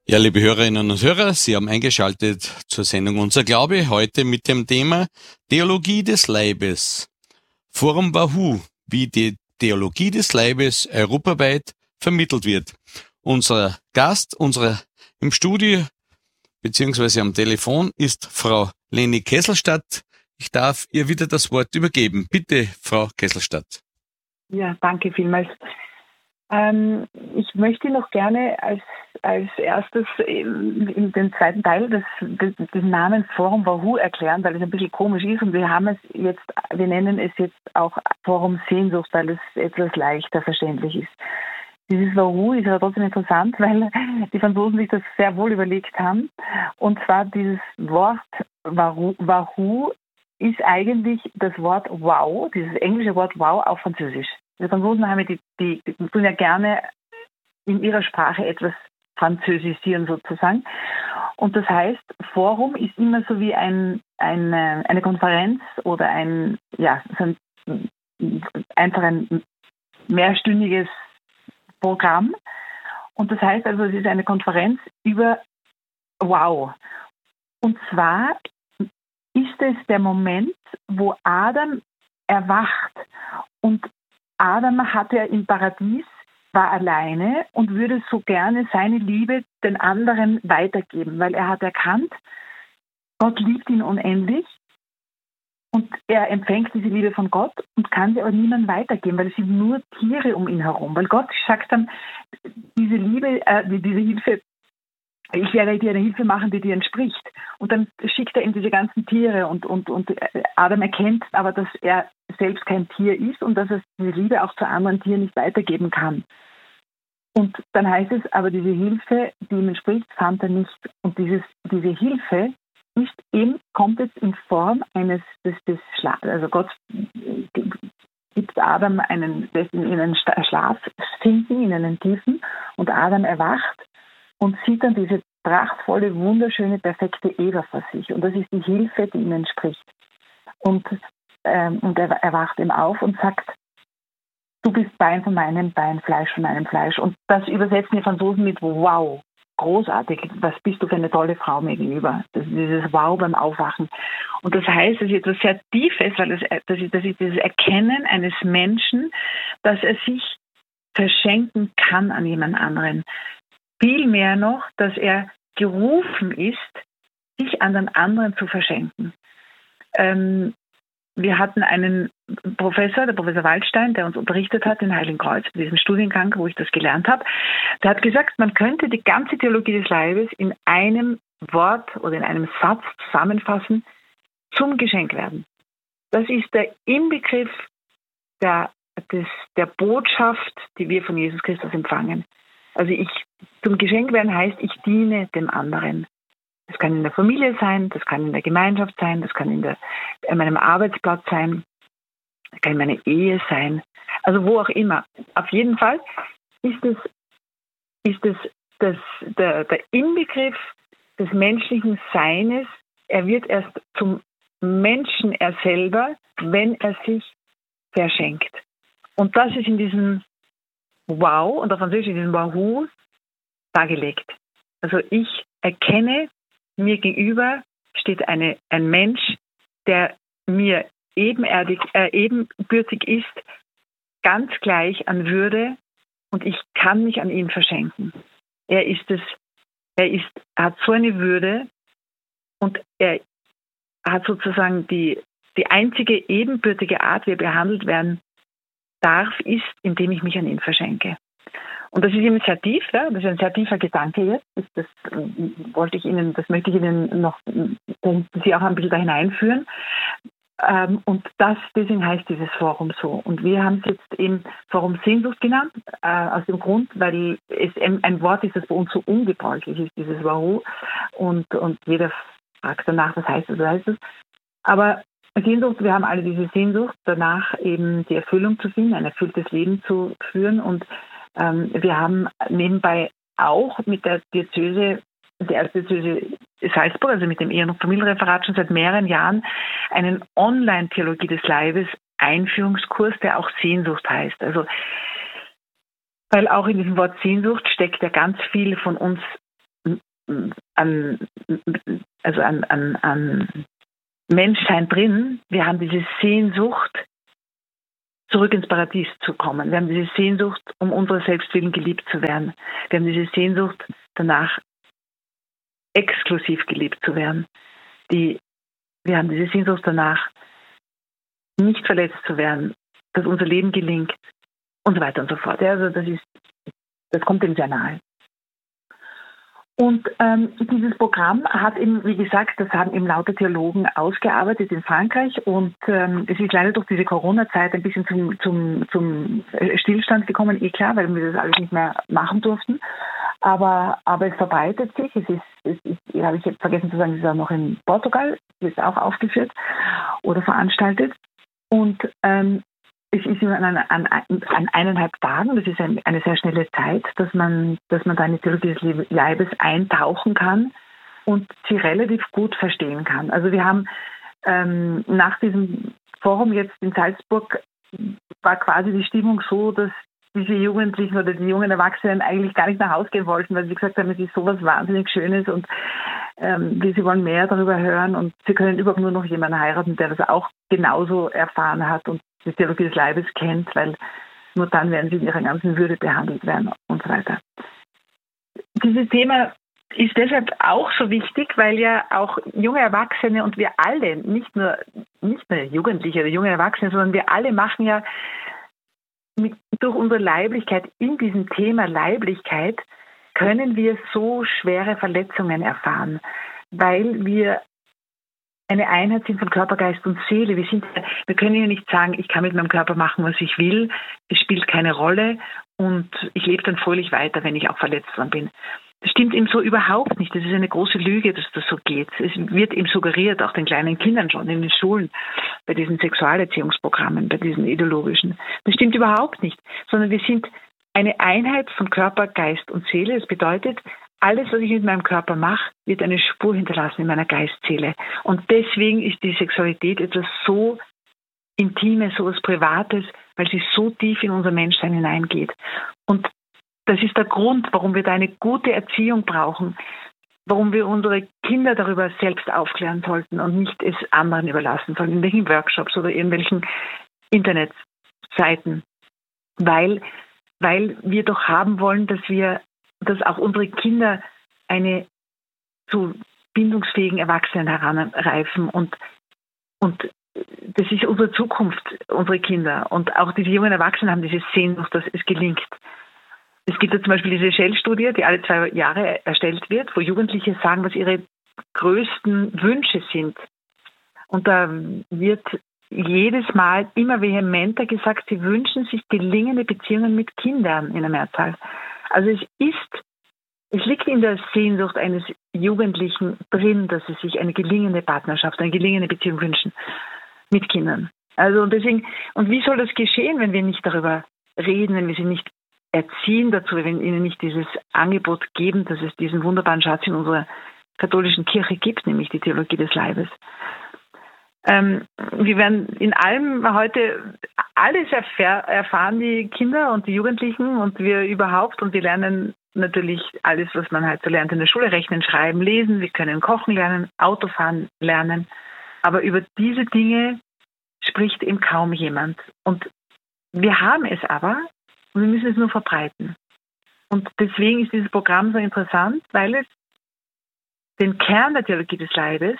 Ja, liebe Hörerinnen und Hörer, Sie haben eingeschaltet zur Sendung Unser Glaube, heute mit dem Thema Theologie des Leibes. Forum Wahoo, wie die Theologie des Leibes europaweit vermittelt wird. Unser Gast, im Studio beziehungsweise am Telefon ist Frau Leni Kesselstadt. Ich darf ihr wieder das Wort übergeben. Bitte, Frau Kesselstadt. Ja, danke vielmals. Ich möchte noch gerne als erstes in den zweiten Teil den Namen Forum Wahoo erklären, weil es ein bisschen komisch ist und wir nennen es jetzt auch Forum Sehnsucht, weil es etwas leichter verständlich ist. Dieses Wahoo ist aber trotzdem interessant, weil die Franzosen sich das sehr wohl überlegt haben. Und zwar dieses Wort Wahoo ist eigentlich das Wort Wow, dieses englische Wort Wow auf Französisch. Die Franzosen haben die tun ja gerne in ihrer Sprache etwas französisieren sozusagen. Und das heißt, Forum ist immer so wie eine Konferenz oder einfach ein mehrstündiges Programm. Und das heißt also, es ist eine Konferenz über Wow. Und zwar ist es der Moment, wo Adam erwacht. Und Adam im Paradies, war alleine und würde so gerne seine Liebe den anderen weitergeben, weil er hat erkannt, Gott liebt ihn unendlich und er empfängt diese Liebe von Gott und kann sie aber niemandem weitergeben, weil es sind nur Tiere um ihn herum. Weil Gott sagt dann, diese Liebe, diese Hilfe, ich werde dir eine Hilfe machen, die dir entspricht. Und dann schickt er ihm diese ganzen Tiere und Adam erkennt aber, dass er selbst kein Tier ist und dass er diese Liebe auch zu anderen Tieren nicht weitergeben kann. Und dann heißt es, aber diese Hilfe, die ihm entspricht, fand er nicht. Und diese Hilfe kommt jetzt in Form des Schlafs. Also Gott gibt Adam lässt ihn in einen Schlaf sinken, in einen Tiefen, und Adam erwacht und sieht dann diese prachtvolle, wunderschöne, perfekte Eva vor sich. Und das ist die Hilfe, die ihm entspricht. Und er wacht ihm auf und sagt, du bist Bein von meinem Bein, Fleisch von meinem Fleisch. Und das übersetzen die Franzosen mit Wow, großartig, was bist du für eine tolle Frau mir gegenüber. Das ist dieses Wow beim Aufwachen. Und das heißt, es ist etwas sehr Tiefes, weil das ist dieses Erkennen eines Menschen, dass er sich verschenken kann an jemand anderen. Vielmehr noch, dass er gerufen ist, sich an den anderen zu verschenken. Wir hatten einen Professor, der Professor Waldstein, der uns unterrichtet hat in Heiligenkreuz, bei diesem Studiengang, wo ich das gelernt habe. Der hat gesagt, man könnte die ganze Theologie des Leibes in einem Wort oder in einem Satz zusammenfassen: zum Geschenk werden. Das ist der Inbegriff der Botschaft, die wir von Jesus Christus empfangen. Also zum Geschenk werden heißt, ich diene dem anderen. Das kann in der Familie sein, das kann in der Gemeinschaft sein, das kann an meinem Arbeitsplatz sein, das kann in meiner Ehe sein, also wo auch immer. Auf jeden Fall ist es der Inbegriff des menschlichen Seines. Er wird erst zum Menschen er selber, wenn er sich verschenkt. Und das ist in diesem Wow und auf Französisch in diesem Wahoo dargelegt. Also ich erkenne, mir gegenüber steht ein Mensch, der mir ebenbürtig ist, ganz gleich an Würde, und ich kann mich an ihn verschenken. Er hat so eine Würde und er hat sozusagen die einzige ebenbürtige Art, wie er behandelt werden darf, ist, indem ich mich an ihn verschenke. Und das ist eben sehr tief, ja? Das ist ein sehr tiefer Gedanke jetzt. Das möchte ich Ihnen noch, Sie auch ein bisschen da hineinführen. Und deswegen heißt dieses Forum so. Und wir haben es jetzt eben Forum Sehnsucht genannt, aus dem Grund, weil es ein Wort ist, das bei uns so ungebräuchlich ist, dieses Wahoo. Und jeder fragt danach, was heißt das? Aber Sehnsucht, wir haben alle diese Sehnsucht, danach eben die Erfüllung zu finden, ein erfülltes Leben zu führen. Und wir haben nebenbei auch mit der Erzdiözese Salzburg, also mit dem Ehe- und Familienreferat, schon seit mehreren Jahren einen Online-Theologie des Leibes Einführungskurs, der auch Sehnsucht heißt. Also, weil auch in diesem Wort Sehnsucht steckt ja ganz viel von uns an Menschsein drin. Wir haben diese Sehnsucht, zurück ins Paradies zu kommen. Wir haben diese Sehnsucht, um unserer selbst willen geliebt zu werden. Wir haben diese Sehnsucht danach, exklusiv geliebt zu werden. Wir haben diese Sehnsucht danach, nicht verletzt zu werden, dass unser Leben gelingt und so weiter und so fort. Ja, also das kommt dem sehr nahe. Und dieses Programm hat eben, wie gesagt, das haben eben lauter Theologen ausgearbeitet in Frankreich und es ist leider durch diese Corona-Zeit ein bisschen zum Stillstand gekommen, klar, weil wir das alles nicht mehr machen durften. Aber es verbreitet sich. Es ist, habe ich jetzt vergessen zu sagen, es ist auch noch in Portugal, es ist auch aufgeführt oder veranstaltet. Und es ist an 1,5 Tagen, das ist eine sehr schnelle Zeit, dass man da in die Theologie des Leibes eintauchen kann und sie relativ gut verstehen kann. Also wir haben nach diesem Forum jetzt in Salzburg war quasi die Stimmung so, dass diese Jugendlichen oder die jungen Erwachsenen eigentlich gar nicht nach Hause gehen wollten, weil sie gesagt haben, es ist sowas wahnsinnig Schönes und sie wollen mehr darüber hören und sie können überhaupt nur noch jemanden heiraten, der das auch genauso erfahren hat und die Theologie des Leibes kennt, weil nur dann werden sie in ihrer ganzen Würde behandelt werden und so weiter. Dieses Thema ist deshalb auch so wichtig, weil ja auch junge Erwachsene und wir alle, nicht nur Jugendliche oder junge Erwachsene, sondern wir alle machen ja durch unsere Leiblichkeit, in diesem Thema Leiblichkeit, können wir so schwere Verletzungen erfahren, weil wir eine Einheit sind von Körper, Geist und Seele. Wir können ja nicht sagen, ich kann mit meinem Körper machen, was ich will, es spielt keine Rolle und ich lebe dann fröhlich weiter, wenn ich auch verletzt worden bin. Das stimmt eben so überhaupt nicht. Das ist eine große Lüge, dass das so geht. Es wird eben suggeriert, auch den kleinen Kindern schon in den Schulen, bei diesen Sexualerziehungsprogrammen, bei diesen ideologischen. Das stimmt überhaupt nicht, sondern wir sind eine Einheit von Körper, Geist und Seele. Das bedeutet, alles, was ich mit meinem Körper mache, wird eine Spur hinterlassen in meiner Geistseele. Und deswegen ist die Sexualität etwas so Intimes, so etwas Privates, weil sie so tief in unser Menschsein hineingeht. Und das ist der Grund, warum wir da eine gute Erziehung brauchen, warum wir unsere Kinder darüber selbst aufklären sollten und nicht es anderen überlassen sollen, in welchen Workshops oder irgendwelchen Internetseiten. Weil wir doch haben wollen, dass auch unsere Kinder zu bindungsfähigen Erwachsenen heranreifen und das ist unsere Zukunft, unsere Kinder. Und auch diese jungen Erwachsenen haben diese Sehnsucht, dass es gelingt. Es gibt ja zum Beispiel diese Shell-Studie, die alle 2 Jahre erstellt wird, wo Jugendliche sagen, was ihre größten Wünsche sind. Und da wird jedes Mal immer vehementer gesagt, sie wünschen sich gelingende Beziehungen mit Kindern in der Mehrzahl. Also es liegt in der Sehnsucht eines Jugendlichen drin, dass sie sich eine gelingende Partnerschaft, eine gelingende Beziehung wünschen mit Kindern. Also deswegen, und wie soll das geschehen, wenn wir nicht darüber reden, wenn wir sie nicht erziehen dazu, wenn ihnen nicht dieses Angebot geben, dass es diesen wunderbaren Schatz in unserer katholischen Kirche gibt, nämlich die Theologie des Leibes. Wir werden in allem heute alles erfahren, die Kinder und die Jugendlichen und wir überhaupt, und wir lernen natürlich alles, was man halt so lernt in der Schule, rechnen, schreiben, lesen, wir können kochen lernen, Autofahren lernen, aber über diese Dinge spricht eben kaum jemand. Und wir haben es aber und wir müssen es nur verbreiten. Und deswegen ist dieses Programm so interessant, weil es den Kern der Theologie des Leibes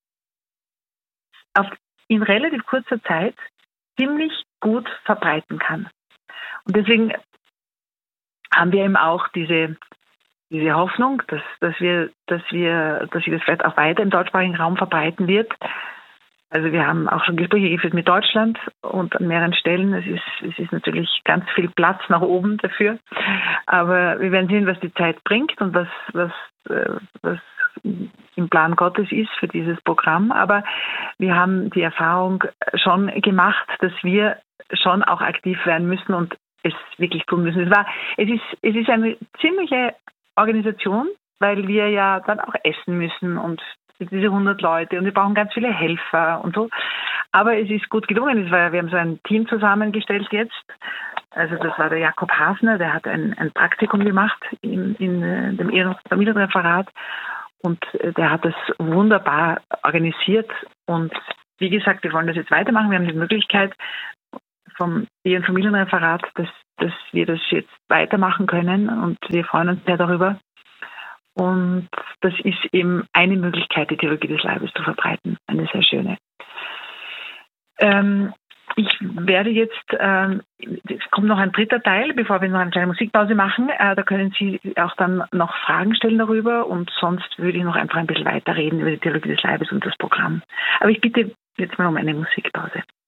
in relativ kurzer Zeit ziemlich gut verbreiten kann. Und deswegen haben wir eben auch diese Hoffnung, dass sich das vielleicht auch weiter im deutschsprachigen Raum verbreiten wird. Also wir haben auch schon Gespräche geführt mit Deutschland und an mehreren Stellen. Es ist natürlich ganz viel Platz nach oben dafür. Aber wir werden sehen, was die Zeit bringt und was im Plan Gottes ist für dieses Programm. Aber wir haben die Erfahrung schon gemacht, dass wir schon auch aktiv werden müssen und es wirklich tun müssen. Es ist eine ziemliche Organisation, weil wir ja dann auch essen müssen und diese 100 Leute und wir brauchen ganz viele Helfer und so. Aber es ist gut gelungen. Wir haben so ein Team zusammengestellt jetzt Also das war der Jakob Hasner, der hat ein Praktikum gemacht in dem Ehe- und Familienreferat und der hat das wunderbar organisiert. Und wie gesagt, wir wollen das jetzt weitermachen. Wir haben die Möglichkeit vom Ehe- und Familienreferat, dass wir das jetzt weitermachen können und wir freuen uns sehr darüber. Und das ist eben eine Möglichkeit, die Theologie des Leibes zu verbreiten. Eine sehr schöne. Ich werde jetzt, es kommt noch ein dritter Teil, bevor wir noch eine kleine Musikpause machen. Da können Sie auch dann noch Fragen stellen darüber und sonst würde ich noch einfach ein bisschen weiterreden über die Theologie des Leibes und das Programm. Aber ich bitte jetzt mal um eine Musikpause.